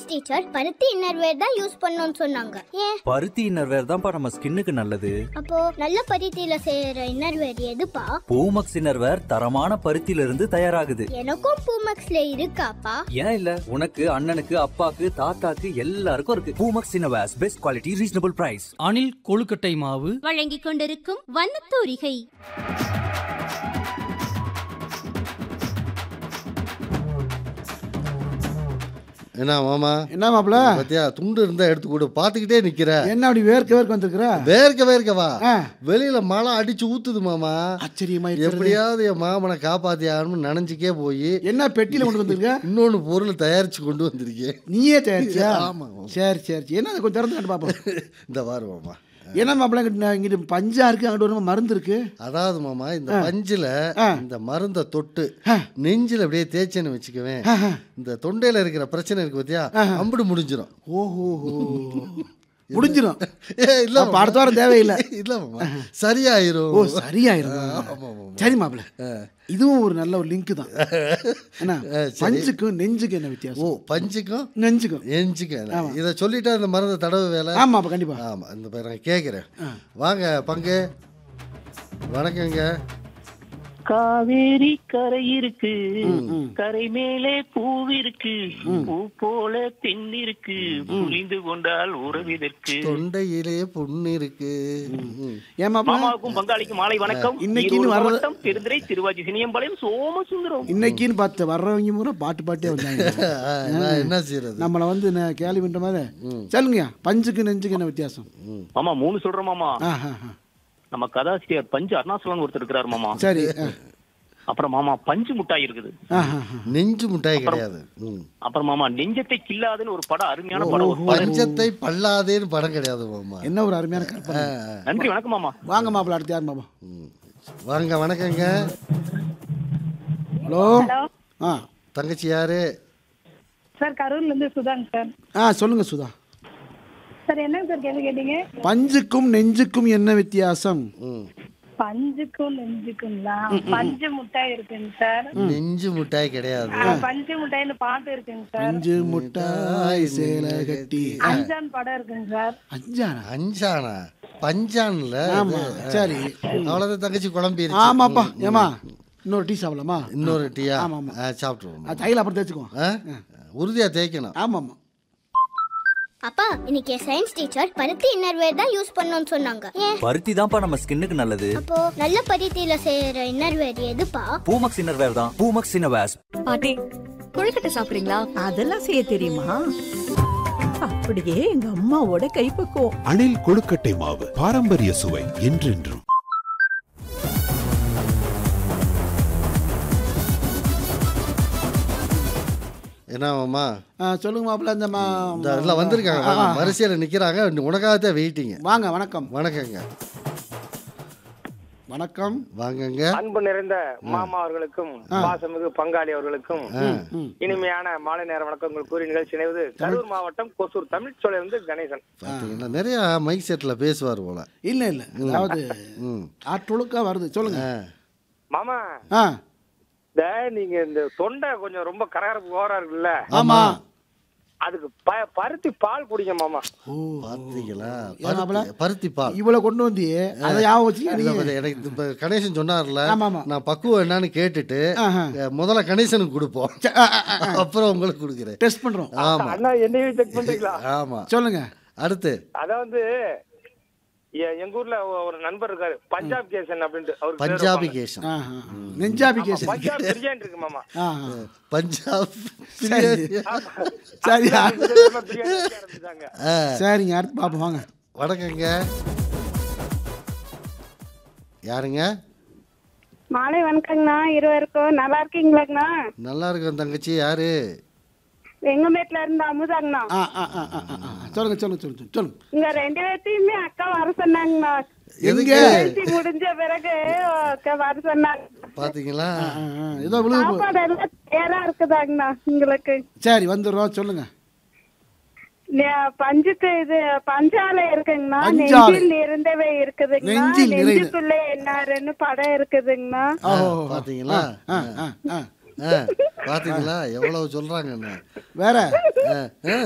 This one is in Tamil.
டீச்சர் பருத்தி இன்னர்வேர் தான் யூஸ் பண்ணணும்னு சொன்னாங்க. ஏன்? பருத்தி இன்னர்வேர் தான்ப்பா நம்ம ஸ்கின்னுக்கு நல்லது. அப்போ நல்ல பருத்தியில செய்யற இன்னர்வேர் எதுப்பா? பூமக்ஸ் இன்னர்வேர் தரமான பருத்தியில இருந்து தயாராகுது. எனக்கும் பூமக்ஸ்ல இருக்காப்பா? ஏன் இல்ல, உனக்கு அண்ணனுக்கு அப்பாக்கு தாத்தாக்கு எல்லாருக்கும் இருக்கு. Poomex innerwear, best quality, reasonable price. அணில் கொழுக்கட்டை மாவு வழங்கிக் கொண்டிருக்கும் வண்ணத்தூரிகை. என்ன மாமா, என்ன மாப்பிள பத்தியா துண்டு இருந்தா எடுத்து கொடு, பாத்துக்கிட்டே நிக்கிற. என்ன அப்படி வேர்க்க வந்திருக்கிற? வேர்க்கவா வெளியில மழை அடிச்சு ஊத்துது மாமா. ஆச்சரியமா எப்படியாவது என் மாமனை காப்பாத்தி ஆகணும்னு நினைச்சுக்கே போய் என்ன பெட்டியில கொண்டு வந்திருக்க? இன்னொன்னு பொருள் தயாரிச்சு கொண்டு வந்திருக்கேன். நீயே தயாரிச்சியா? ஆமா. சரி என்ன கொஞ்சம் திறந்து பாப்போம். இந்த வாரு மாமா. என்ன மாப்பிள இங்கிட்டு பஞ்சா இருக்கு, அங்கிட்டு ஒரு மருந்து இருக்கு. அதாவது மாமா, இந்த பஞ்சுல இந்த மருந்த தொட்டு நெஞ்சில அப்படியே தேய்ச்சேன்னு வச்சுக்குவேன், இந்த தொண்டையில இருக்கிற பிரச்சனை இருக்கு பத்தியா, அம்புடு முடிஞ்சிடும். ஓஹோ முடிஞ்சிடும். இல்ல அடுத்த வாரம் தேவையில்லை. இல்ல மாமா, சரியாயிரும். ஓ சரியாயிரும். சரி மாப்பிள, இதுவும் ஒரு நல்ல ஒரு லிங்க் தான். என்ன பஞ்சுக்கும் நெஞ்சுக்கும் என்ன வித்தியாசம்? ஓ, பஞ்சுக்கும் நெஞ்சுக்கும் இதை சொல்லிட்டா இந்த மருந்து தடவை வேலை. ஆமா கண்டிப்பா. ஆமா, இந்த பேர் நான் கேட்குறேன். வாங்க பங்கு. வணக்கங்க. காவேரி கரை இருக்கு, கரை மேலே பூவிருக்கு, பூ போல பெண் இருக்கு, புரிந்து கொண்டால் உறவிதற்கு, தொண்டையிலே பொண்ணு இருக்கு. மாமாவுக்கும் பங்காளிக்கும் மாலை வணக்கம். இன்னைக்கு பெருந்துறை திருவாச்சி சினியம்பாளையம் சோமசுந்தரம். இன்னைக்குன்னு பார்த்து வர்றவங்க பூரா பாட்டே வந்தாங்க. என்ன செய்யறது, நம்மள வந்து கேள்வி பண்ற மாதிரி சொல்லுங்க. பஞ்சுக்கு நெஞ்சுக்கு என்ன வித்தியாசம்? மாமா 3 சொல்றோம் மாமா. நம்ம கதாசிரியர் பஞ்சு அருணாசலன் ஒருத்தர் இருக்கிறாரு மாமா. சரி. அப்புறம் மாமா பஞ்சு முட்டாய் இருக்குது, நெஞ்சு முட்டாய் கிடையாது. அப்புறம் மாமா நெஞ்சத்தை கில்லாதுன்னு ஒரு படம், அருமையான படம். பஞ்சத்தை பல்லாதேன்னு படம் கிடையாது மாமா. என்ன ஒரு அருமையான கற்பனை. நன்றி, வணக்கம் மாமா. வாங்க மாப்பிள்ள, அடுத்து யார் மாமா? வாங்க. வணக்கங்க. ஹலோ. தங்கச்சி யாரு? சார் கரூர்ல இருந்து சுதாங்க சார். சொல்லுங்க சுதா. சார் என்னங்க சார் கேள்வி கேட்டீங்க? பஞ்சுக்கும் நெஞ்சுக்கும் என்ன வித்தியாசம்? பஞ்சுக்கும் நெஞ்சுக்குங்களா? பஞ்சு முட்டாய் இருக்குங்க சார். நெஞ்சு முட்டாய் கிடையாது. பஞ்சு முட்டாய்னு பாட்டு இருக்குங்க சார். பஞ்சு முட்டாய் சேலை கட்டி அஞ்சான் படம் இருக்குங்க சார். அஞ்சானா பஞ்சான்ல. சரி, அவ்வளவுதான் தங்கச்சி குழம்பி. ஆமாப்பா. ஏமா இன்னொரு டீ சாப்பிடலாமா? இன்னொரு டீயா? ஆமா சாப்பிட்டுருவோம். தையல் அப்புறம் தேய்ச்சிக்குவோம். உறுதியா தேய்க்கணும். ஆமா. அப்பா இன்னைக்கு சயின்ஸ் டீச்சர் பருத்தி இன்னர்வேர் தான் யூஸ் பண்ணணும்னு சொன்னாங்க. ஏன்? பருத்தி தான்ப்பா நம்ம ஸ்கின்னுக்கு நல்லது. அப்போ நல்ல பருத்தியில செய்யற இன்னர்வேர் எதுப்பா? பூமக்ஸ் இன்னர்வேர் தான். பூமக்ஸ் இன்னர்வேர். பாட்டி கொழுக்கட்டை சாப்பிடுறீங்களா? அதெல்லாம் செய்ய தெரியுமா? அப்படியே எங்க அம்மாவோட கைப்பக்குவம். அணில் கொழுக்கட்டை மாவு, பாரம்பரிய சுவை என்றென்றும். என்ன மாமா? சொல்லுங்க மாப்பிள்ள. இந்த எல்லாம் வந்திருக்காங்க, வரிசையில் நிற்கிறாங்க, உனக்காகத்தான் வெயிட்டிங்க. வாங்க. வணக்கம். வணக்கங்க. வணக்கம். வாங்கங்க. அன்பு நிறைந்த மாமா அவர்களுக்கும் பாசமிகு பங்காளி அவர்களுக்கும் இனிமையான மாலை நேர வணக்கங்கள் கூறி நிகழ்ச்சி இணைவது கரூர் மாவட்டம் கொசூர் தமிழ் சோலையிலிருந்து கணேசன். பாத்தீங்கன்னா நிறைய மைக் செட்ல பேசுவார் போல. இல்ல அதாவது ஆற்றுழுக்கா வருது. சொல்லுங்க மாமா. நீங்க இந்த தொண்டை கொஞ்சம் ரொம்ப கரகரப்பு ஓவரா இருக்குல்ல? ஆமா. அதுக்கு பருத்தி பால் குடிங்க மாமா. பாத்தீங்களா, பருத்தி பால் இவ்வளவு கொண்டு வந்து அதை ஞாபகம் வச்சு எனக்கு கணேசன் சொன்னார்ல, நான் பக்குவம் என்னன்னு கேட்டுட்டு முதல்ல கணேசனுக்கு கொடுப்போம், அப்புறம் உங்களுக்கு கொடுக்குறேன். டெஸ்ட் பண்றோம். ஆமா. என்னையும் செக் பண்றீங்களா? ஆமா. சொல்லுங்க. அடுத்து அதாவது எங்க ஊர்ல ஒரு நண்பர் இருக்காரு, பஞ்சாப் கேசன் அப்படின்ட்டு. அவர் பஞ்சாபி கேசன், நெஞ்சாபி கேசன், பஞ்சாப் பிரியாணி இருக்கு மாமா. பஞ்சாப். சரிங்க, அடுத்து பாப்போம். வாங்க. வணக்கங்க. யாருங்க? மாலை வணக்கங்கண்ணா. இருவருக்கும் நல்லா இருக்கீங்களாங்கண்ணா? நல்லா இருக்கும் தங்கச்சி. யாரு? எங்க வீட்டுல இருந்து அமுதாங்கண்ணா. சொல்லுங்க. இங்க 2 பேர்த்தையுமே அக்கா வர சொன்னாங்கண்ணா. முடிஞ்ச பிறகு வர சொன்னாங்க. பாத்தீங்களா, சாப்பாடு எல்லாம் தயாரா இருக்குதாங்கண்ணா உங்களுக்கு? சரி வந்துடுறோம். சொல்லுங்க. பஞ்சுக்கு இது பஞ்சாலை இருக்குங்கண்ணா. நெஞ்சில் இருந்தவை இருக்குதுங்கண்ணா. நெஞ்சுக்குள்ள என்னாருன்னு படம் இருக்குதுங்கண்ணா. பாத்தீங்களா பாத்தீங்களா எவ்வளவு சொல்றாங்க. வேற